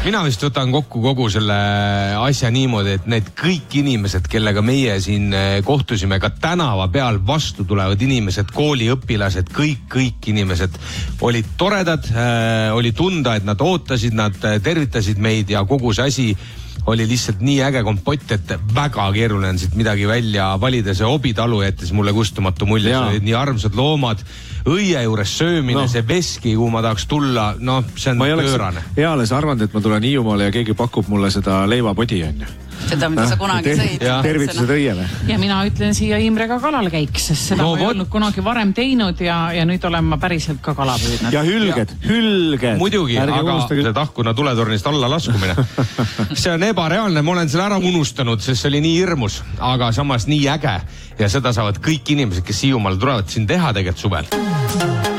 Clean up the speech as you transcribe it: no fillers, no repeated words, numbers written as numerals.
Mina vist võtan kokku kogu selle asja niimoodi, et need kõik inimesed, kellega meie siin kohtusime, ka tänava peal vastu tulevad inimesed, kooliõpilased, kõik inimesed olid toredad, oli tunda, et nad ootasid, nad tervitasid meid ja kogu see asi oli lihtsalt nii äge kompott, et väga keeruline on siit midagi välja valida. See Obitalu jättis mulle kustumatu mulje, see olid nii armsad loomad, õie juures söömine, see veski, kuhu ma tahaks tulla, see on pöörane. Eales arvanud, et ma tulen Hiiumaale ja keegi pakub mulle seda leivapodi, on ju. Seda, mida sa kunagi sõid. Tervitused õiele. Ja mina ütlen siia Imrega kalal käiks, sest seda ma ei olnud kunagi varem teinud ja nüüd olen ma päriselt ka kala püüdnud. Ja hülged. Muidugi, aga see tahkuna tuletornist alla laskumine. See on ebareaalne, ma olen selle ära unustanud, sest see oli nii hirmus, aga samas nii äge ja seda saavad kõik inimesed, kes Hiiumaale tulevad siin teha tegelikult suvel.